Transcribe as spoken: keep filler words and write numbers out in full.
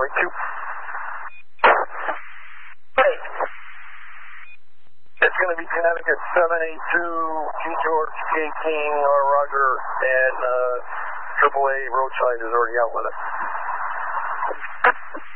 runway two. Hey. It's going to be Connecticut seven eight two, G George, J King, or Roger, and uh, triple A roadside is already out with it.